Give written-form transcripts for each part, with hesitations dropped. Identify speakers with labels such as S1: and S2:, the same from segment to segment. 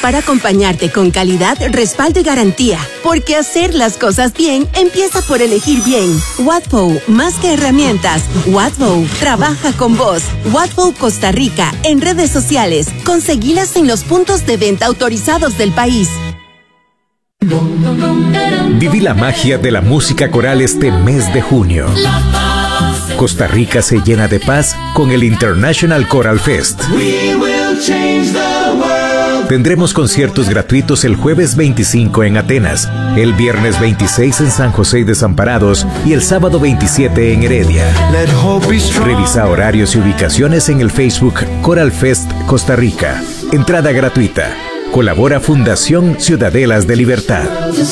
S1: para acompañarte con calidad, respaldo y garantía. Porque hacer las cosas bien empieza por elegir bien. Watbow, más que herramientas. Watbow, trabaja con vos. Watbow Costa Rica, en redes sociales. Conseguilas en los puntos de venta autorizados del país.
S2: Viví la magia de la música coral este mes de junio. Costa Rica se llena de paz con el International Choral Fest. Tendremos conciertos gratuitos el jueves 25 en Atenas, el viernes 26 en San José y Desamparados y el sábado 27 en Heredia. Revisa horarios y ubicaciones en el Facebook Choral Fest Costa Rica. Entrada gratuita. Colabora Fundación Ciudadelas de Libertad.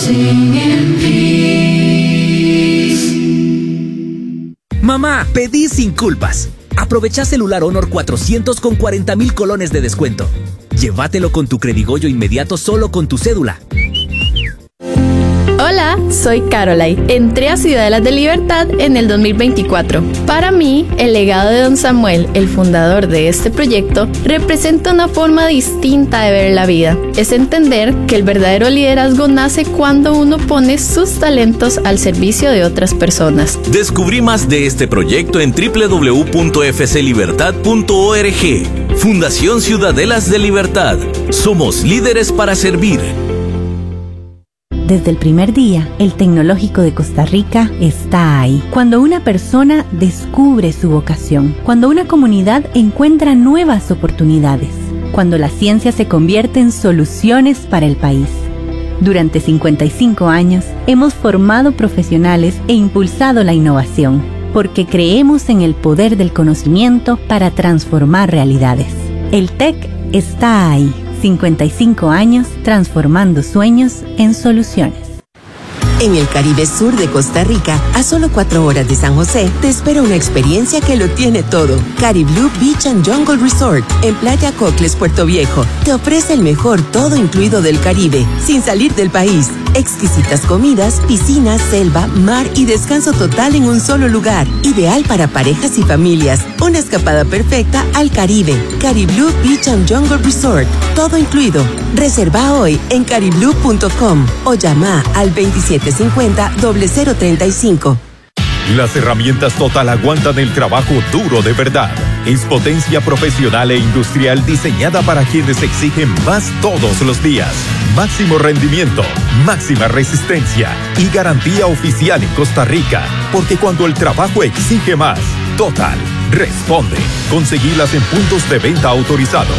S3: Mamá, pedí sin culpas. Aprovecha Celular Honor 400 con 40,000 colones de descuento. Llévatelo con tu Credigoyo inmediato solo con tu cédula.
S4: Hola, soy Caroline. Entré a Ciudadelas de Libertad en el 2024. Para mí, el legado de don Samuel, el fundador de este proyecto, representa una forma distinta de ver la vida. Es entender que el verdadero liderazgo nace cuando uno pone sus talentos al servicio de otras personas.
S5: Descubrí más de este proyecto en www.fclibertad.org. Fundación Ciudadelas de Libertad. Somos líderes para servir.
S6: Desde el primer día, el Tecnológico de Costa Rica está ahí. Cuando una persona descubre su vocación, cuando una comunidad encuentra nuevas oportunidades, cuando la ciencia se convierte en soluciones para el país. Durante 55 años, hemos formado profesionales e impulsado la innovación, porque creemos en el poder del conocimiento para transformar realidades. El TEC está ahí. 55 años transformando sueños en soluciones.
S1: En el Caribe Sur de Costa Rica, a solo 4 horas de San José, te espera una experiencia que lo tiene todo. Cariblú Beach and Jungle Resort, en Playa Cocles, Puerto Viejo, te ofrece el mejor todo incluido del Caribe, sin salir del país. Exquisitas comidas, piscinas, selva, mar y descanso total en un solo lugar. Ideal para parejas y familias. Una escapada perfecta al Caribe. Cariblú Beach and Jungle Resort, todo incluido. Reserva hoy en cariblú.com o llama al 2750-0035.
S7: Las herramientas Total aguantan el trabajo duro de verdad. Es potencia profesional e industrial diseñada para quienes exigen más todos los días. Máximo rendimiento, máxima resistencia y garantía oficial en Costa Rica. Porque cuando el trabajo exige más, Total responde. Conseguilas en puntos de venta autorizados.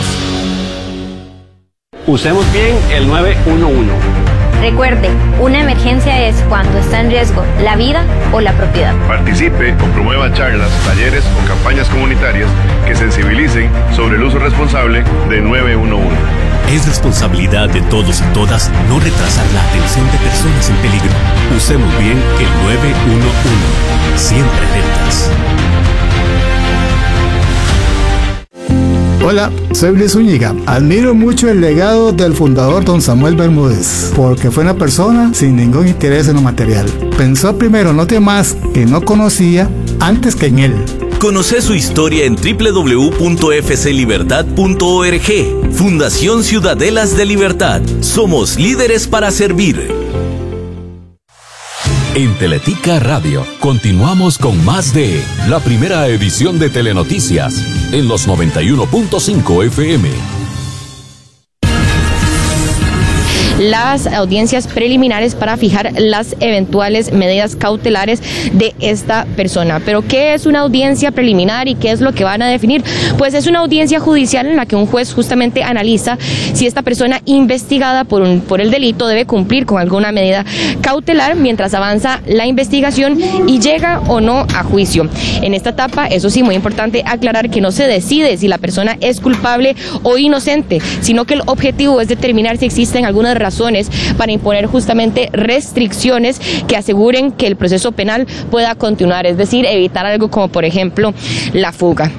S8: Usemos bien el 911.
S9: Recuerde, una emergencia es cuando está en riesgo la vida o la propiedad.
S10: Participe o promueva charlas, talleres o campañas comunitarias que sensibilicen sobre el uso responsable de 911.
S5: Es responsabilidad de todos y todas no retrasar la atención de personas en peligro. Usemos bien el 911. Siempre alertas.
S11: Hola, soy Luis Zúñiga. Admiro mucho el legado del fundador don Samuel Bermúdez, porque fue una persona sin ningún interés en lo material. Pensó primero en los demás que no conocía antes que en él.
S5: Conoce su historia en www.fclibertad.org. Fundación Ciudadelas de Libertad. Somos líderes para servir.
S12: En Teletica Radio continuamos con más de la primera edición de Telenoticias en los 91.5 FM.
S13: Las audiencias preliminares para fijar las eventuales medidas cautelares de esta persona. Pero ¿qué es una audiencia preliminar y qué es lo que van a definir? Pues es una audiencia judicial en la que un juez justamente analiza si esta persona investigada por el delito debe cumplir con alguna medida cautelar mientras avanza la investigación y llega o no a juicio. En esta etapa, eso sí, muy importante aclarar que no se decide si la persona es culpable o inocente, sino que el objetivo es determinar si existen algunas razones para imponer justamente restricciones que aseguren que el proceso penal pueda continuar, es decir, evitar algo como por ejemplo la fuga.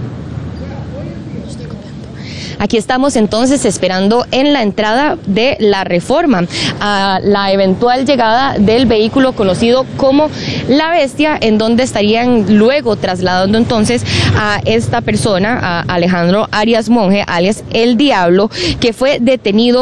S13: Aquí estamos entonces esperando en la entrada de la Reforma a la eventual llegada del vehículo conocido como La Bestia, en donde estarían luego trasladando entonces a esta persona, a Alejandro Arias Monge, alias El Diablo, que fue detenido